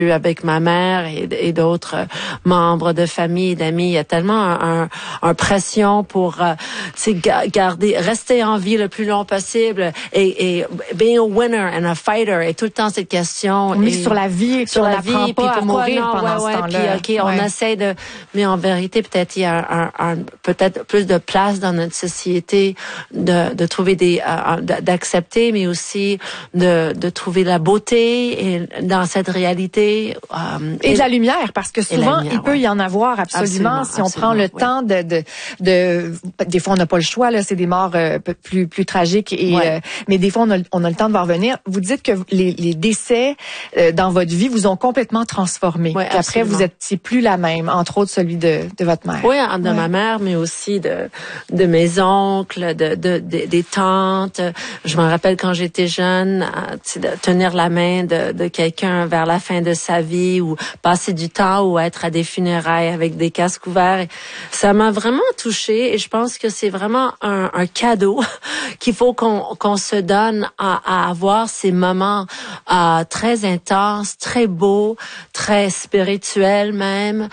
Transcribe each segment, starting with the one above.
avec ma mère et d'autres membres de famille, d'amis. Il y a tellement un pression pour garder, rester en vie le plus long possible et being a winner and a fighter et tout le temps cette question. Oui, sur la vie, sur la vie, puis pour mourir pendant ce temps-là. Puis on essaie de, mais en vérité peut-être il y a peut-être plus de place dans notre société de trouver d'accepter, mais aussi de trouver la beauté et dans cette réalité. Et de la lumière, parce que souvent, il peut y en avoir absolument si on prend le temps de des fois, on n'a pas le choix, là, c'est des morts plus tragiques, mais des fois, on a le temps de voir venir. Vous dites que les décès dans votre vie vous ont complètement transformé. Oui, après, c'est plus la même, entre autres celui de votre mère. Oui, de ma mère, mais aussi de mes oncles, des tantes. Je me rappelle quand j'étais jeune, de tenir la main de quelqu'un vers la fin de sa vie ou passer du temps ou être à des funérailles avec des casques ouverts. Ça m'a vraiment touchée et je pense que c'est vraiment un cadeau qu'il faut qu'on se donne à avoir ces moments très intenses, très beaux, très spirituels même,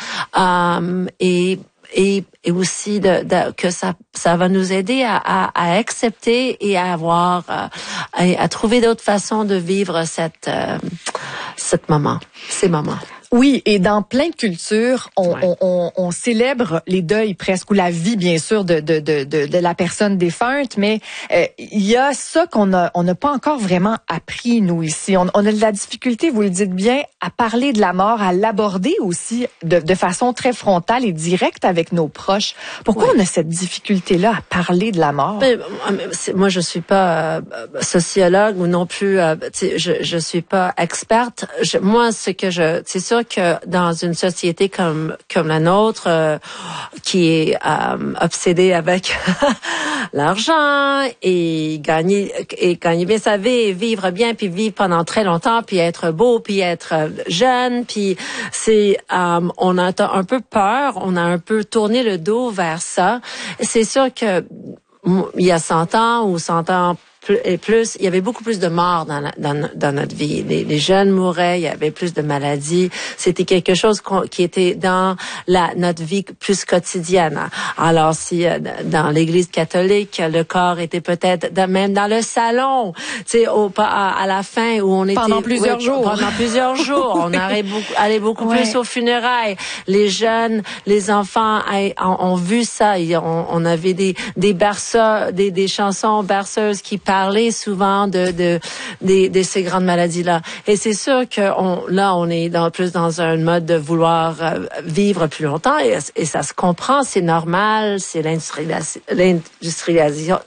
et aussi que ça va nous aider à accepter et à avoir à trouver d'autres façons de vivre ces moments. Oui, et dans plein de cultures, on célèbre les deuils presque, ou la vie bien sûr de la personne défunte, mais il y a ça on n'a pas encore vraiment appris nous ici. On a de la difficulté, vous le dites bien, à parler de la mort, à l'aborder aussi de façon très frontale et directe avec nos proches. Pourquoi on a cette difficulté-là à parler de la mort? Moi, je suis pas sociologue ou non plus, je suis pas experte. C'est sûr que dans une société comme la nôtre, qui est obsédée avec l'argent et gagner bien sa vie, et vivre bien, puis vivre pendant très longtemps, puis être beau, puis être jeune, puis on a un peu peur, on a un peu tourné le dos vers ça. C'est sûr que il y a 100 ans ou 100 ans et plus, il y avait beaucoup plus de morts dans notre vie. Les jeunes mouraient, il y avait plus de maladies. C'était quelque chose qui était dans notre vie plus quotidienne. Alors, si dans l'Église catholique, le corps était peut-être même dans le salon, tu sais, à la fin où on était pendant plusieurs jours, on allait beaucoup plus aux funérailles. Les jeunes, les enfants ont vu ça. On avait des berceuses, des chansons berceuses qui parlaient souvent de ces grandes maladies-là. Et c'est sûr que on est plus dans un mode de vouloir vivre plus longtemps et ça se comprend, c'est normal, c'est l'industrialisation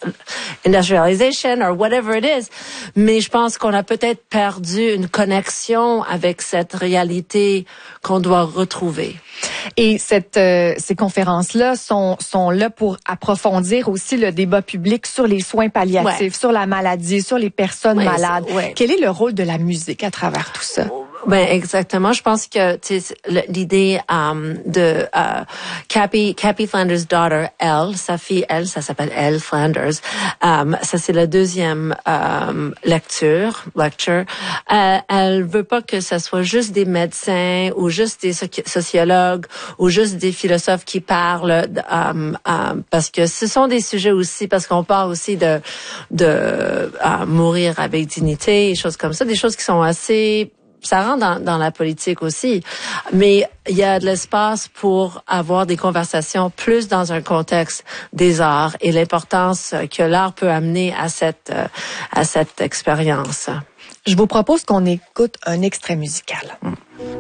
or whatever it is. Mais je pense qu'on a peut-être perdu une connexion avec cette réalité qu'on doit retrouver. Et ces conférences-là sont là pour approfondir aussi le débat public sur les soins palliatifs, sur la maladie, sur les personnes malades. Quel est le rôle de la musique à travers tout ça? Ben exactement. Je pense que l'idée de Cappy Flanders' daughter, sa fille, ça s'appelle Elle Flanders. Ça c'est la deuxième lecture. Elle veut pas que ça soit juste des médecins ou juste des sociologues ou juste des philosophes qui parlent, parce que ce sont des sujets aussi, parce qu'on parle aussi de mourir avec dignité, des choses comme ça, des choses qui sont assez, ça rentre dans la politique aussi, mais il y a de l'espace pour avoir des conversations plus dans un contexte des arts et l'importance que l'art peut amener à cette expérience. Je vous propose qu'on écoute un extrait musical.